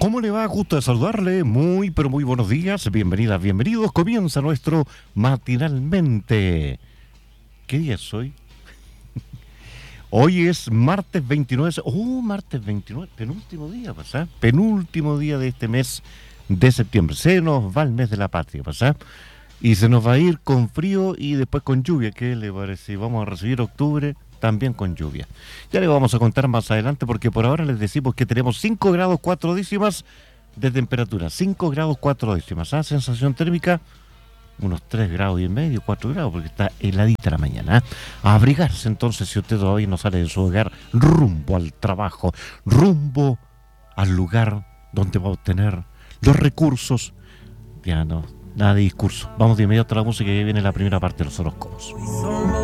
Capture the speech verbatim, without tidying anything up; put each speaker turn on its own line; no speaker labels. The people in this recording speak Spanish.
¿Cómo le va? Gusto de saludarle. Muy, pero muy buenos días. Bienvenidas, bienvenidos. Comienza nuestro Matinalmente. ¿Qué día es hoy? Hoy es martes veintinueve. Oh, martes veintinueve. Penúltimo día, ¿pasa? Penúltimo día de este mes de septiembre. Se nos va el mes de la patria, ¿pasa? Y se nos va a ir con frío y después con lluvia. ¿Qué le parece? Vamos a recibir octubre también con lluvia. Ya le vamos a contar más adelante porque por ahora les decimos que tenemos cinco grados cuatro décimas de temperatura. cinco grados cuatro décimas. ¿Ah? Sensación térmica, unos tres grados y medio, cuatro grados, porque está heladita la mañana. ¿eh? A abrigarse entonces si usted todavía no sale de su hogar, rumbo al trabajo, rumbo al lugar donde va a obtener los recursos. Ya no, nada de discurso. Vamos de inmediato a la música y ahí viene la primera parte de los horóscopos.